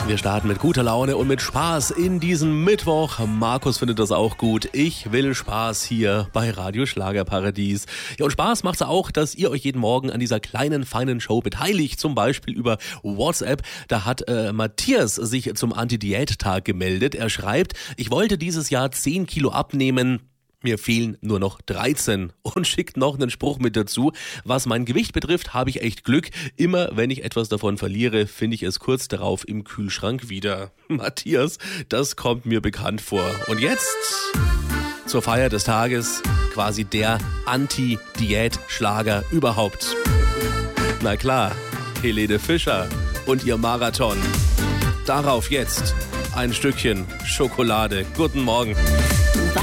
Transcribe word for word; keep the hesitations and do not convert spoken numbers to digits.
Wir starten mit guter Laune und mit Spaß in diesen Mittwoch. Markus findet das auch gut. Ich will Spaß hier bei Radio Schlagerparadies. Ja, und Spaß macht's auch, dass ihr euch jeden Morgen an dieser kleinen, feinen Show beteiligt. Zum Beispiel über WhatsApp. Da hat äh, Matthias sich zum Anti-Diät-Tag gemeldet. Er schreibt, ich wollte dieses Jahr zehn Kilo abnehmen. Mir fehlen nur noch dreizehn und schickt noch einen Spruch mit dazu. Was mein Gewicht betrifft, habe ich echt Glück. Immer wenn ich etwas davon verliere, finde ich es kurz darauf im Kühlschrank wieder. Matthias, das kommt mir bekannt vor. Und jetzt zur Feier des Tages quasi der Anti-Diät-Schlager überhaupt. Na klar, Helene Fischer und ihr Marathon. Darauf jetzt ein Stückchen Schokolade. Guten Morgen.